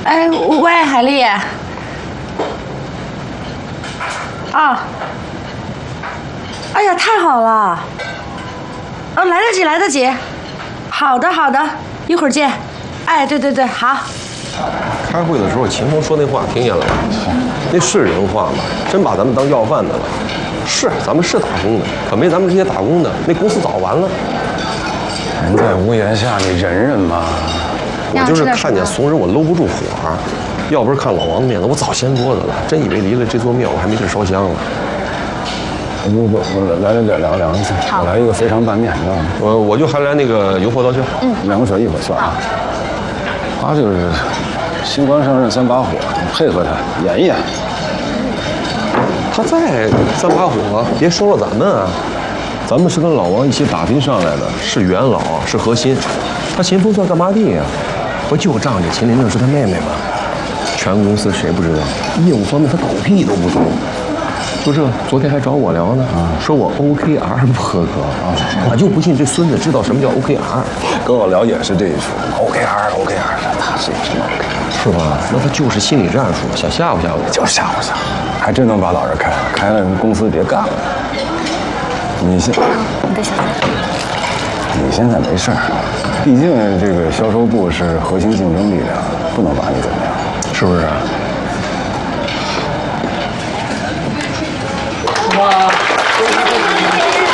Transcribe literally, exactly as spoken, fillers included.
哎，喂，海丽。啊！哎呀，太好了！哦，来得及，来得及。好的，好的，一会儿见。哎，对对对，好。 开会的时候，秦风说那话听见了吧？那是人话吗？真把咱们当要饭的了。是，咱们是打工的，可没咱们这些打工的，那公司早完了。 人在屋檐下，你忍忍嘛。 我就是看见怂人，我搂不住火。要不是看老王的面子，我早掀桌子了。真以为离了这座庙，我还没地烧香了。 不不，我来了两两两个菜，我来一个肥肠拌面，知道吗？ 我我就还来那个油泼刀削。 嗯，两个水一会儿算啊。他就是新官上任三把火，你配合他演一演。 他在三把火，别收了咱们啊！咱们是跟老王一起打拼上来的，是元老，是核心。他秦风算干嘛的呀？不就仗着秦琳琳是他妹妹吗？全公司谁不知道？业务方面他狗屁都不懂。就这，昨天还找我聊呢，说我 O K R 不合格啊！我就不信这孙子知道什么叫 O K R。 跟我聊也是这一出 ，O K R O K R， 他是有什么 O K R？ 是吧？那他就是心理战术，想吓唬吓唬， 就是吓唬吓唬，还真能把老人开了，开了人公司别干了。你现， 你的小姐， 你现在没事儿，毕竟这个销售部是核心竞争力量，不能把你怎么样，是不是？ 哇！